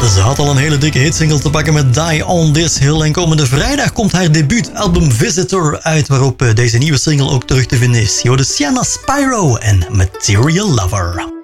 Ze had al een hele dikke hitsingle te pakken met Die On This Hill. En komende vrijdag komt haar debuutalbum Visitor uit, waarop deze nieuwe single ook terug te vinden is. Je hoorde Sienna Spyro en Material Lover.